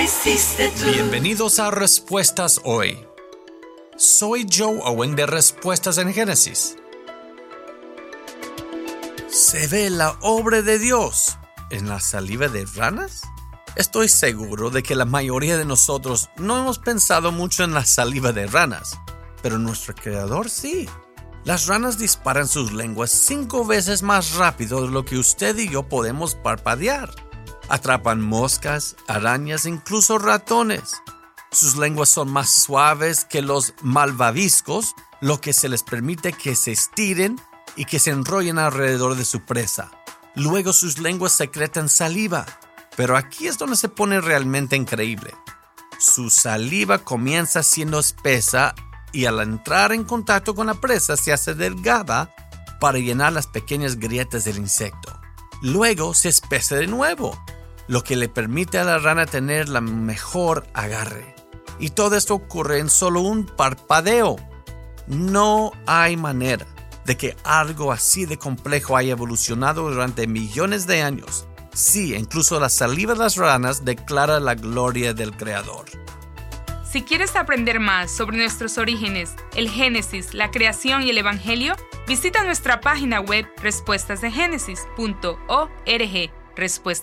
hiciste tú. Bienvenidos a Respuestas Hoy. Soy Joe Owen de Respuestas en Génesis. ¿Se ve la obra de Dios en la saliva de ranas? Estoy seguro de que la mayoría de nosotros no hemos pensado mucho en la saliva de ranas, pero nuestro Creador sí. Las ranas disparan sus lenguas 5 veces más rápido de lo que usted y yo podemos parpadear. Atrapan moscas, arañas, incluso ratones. Sus lenguas son más suaves que los malvaviscos, lo que se les permite que se estiren y que se enrollen alrededor de su presa. Luego sus lenguas secretan saliva. Pero aquí es donde se pone realmente increíble. Su saliva comienza siendo espesa y al entrar en contacto con la presa se hace delgada para llenar las pequeñas grietas del insecto. Luego se espesa de nuevo, lo que le permite a la rana tener la mejor agarre. Y todo esto ocurre en solo un parpadeo. No hay manera de que algo así de complejo haya evolucionado durante millones de años. Sí, incluso la saliva de las ranas declara la gloria del Creador. Si quieres aprender más sobre nuestros orígenes, el Génesis, la creación y el Evangelio, visita nuestra página web respuestasdegénesis.org. Respuestas